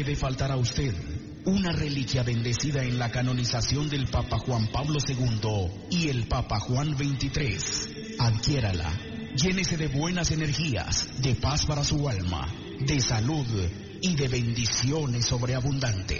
puede faltar a usted. Una reliquia bendecida en la canonización del Papa Juan Pablo II y el Papa Juan XXIII. Adquiérala. Llénese de buenas energías, de paz para su alma, de salud y de bendiciones sobreabundantes.